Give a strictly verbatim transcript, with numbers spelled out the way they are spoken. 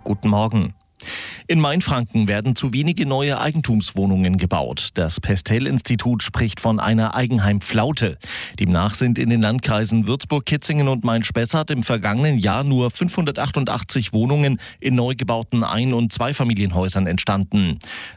Guten Morgen. In Mainfranken werden zu wenige neue Eigentumswohnungen gebaut. Das Pestel-Institut spricht von einer Eigenheimflaute. Demnach sind in den Landkreisen Würzburg, Kitzingen und Main-Spessart im vergangenen Jahr nur fünfhundertachtundachtzig Wohnungen in neu gebauten Ein- und Zweifamilienhäusern entstanden.